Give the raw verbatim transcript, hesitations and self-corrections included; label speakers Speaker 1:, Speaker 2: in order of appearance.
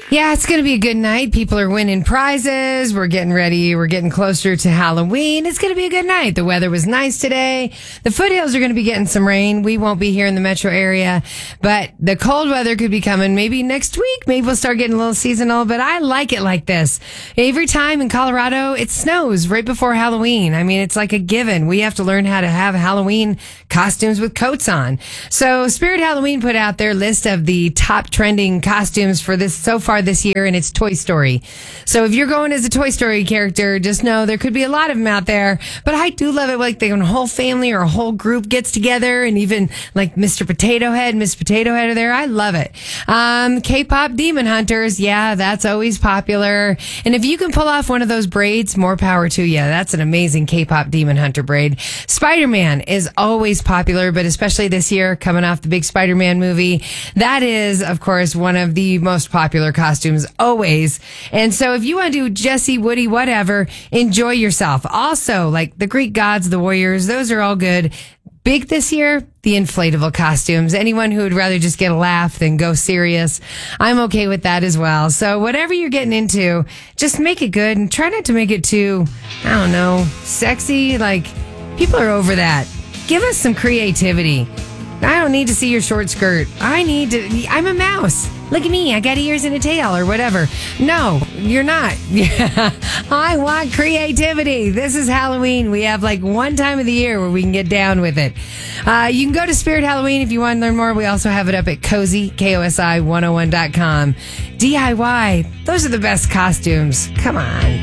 Speaker 1: Yeah, it's going to be a good night. People are winning prizes. We're getting ready. We're getting closer to Halloween. It's going to be a good night. The weather was nice today. The foothills are going to be getting some rain. We won't be here in the metro area, but the cold weather could be coming maybe next week. Maybe we'll start getting a little seasonal, but I like it like this. Every time in Colorado, it snows right before Halloween. I mean, it's like a given. We have to learn how to have Halloween costumes with coats on. So Spirit Halloween put out their list of the top trending costumes for this so far this year, and it's Toy Story. So if you're going as a Toy Story character, just know there could be a lot of them out there, but I do love it like the whole family or a whole group gets together, and even like Mister Potato Head, Miss Potato Head are there. I love it. Um, K-pop Demon Hunters. Yeah, that's always popular. And if you can pull off one of those braids, more power to you. That's an amazing K-pop Demon Hunter braid. Spider-Man is always popular, but especially this year coming off the big Spider-Man movie. That is, of course, one of the most popular costumes always. And so if you want to do Jesse, Woody, whatever, enjoy yourself. Also, like the Greek gods, the warriors, those are all good. Big this year, the inflatable costumes. Anyone who would rather just get a laugh than go serious, I'm okay with that as well. So whatever you're getting into, just make it good and try not to make it too, I don't know, sexy. Like, people are over that. Give us some creativity. I don't need to see your short skirt. I need to, I'm a mouse. Look at me, I got ears and a tail or whatever. No, you're not. Yeah, I want creativity. This is Halloween. We have like one time of the year where we can get down with it. Uh, you can go to Spirit Halloween if you want to learn more. We also have it up at Cozy, K O S I one oh one dot com. D I Y, those are the best costumes. Come on.